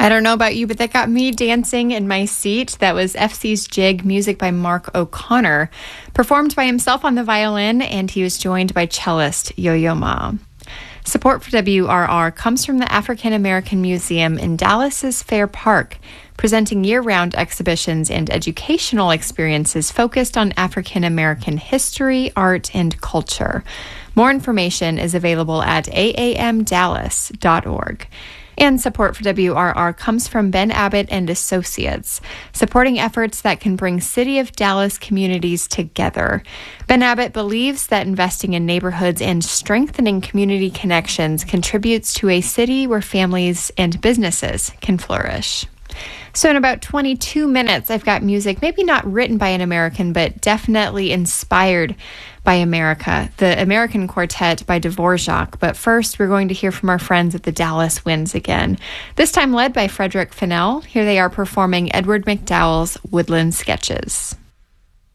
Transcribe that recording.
I don't know about you, but that got me dancing in my seat. That was FC's Jig, music by Mark O'Connor, performed by himself on the violin, and he was joined by cellist Yo-Yo Ma. Support for WRR comes from the African American Museum in Dallas's Fair Park, presenting year-round exhibitions and educational experiences focused on African American history, art, and culture. More information is available at aamdallas.org. And support for WRR comes from Ben Abbott and Associates, supporting efforts that can bring City of Dallas communities together. Ben Abbott believes that investing in neighborhoods and strengthening community connections contributes to a city where families and businesses can flourish. So in about 22 minutes, I've got music, maybe not written by an American, but definitely inspired by America, the American Quartet by Dvorak. But first, we're going to hear from our friends at the Dallas Winds again, this time led by Frederick Fennell. Here they are performing Edward McDowell's Woodland Sketches.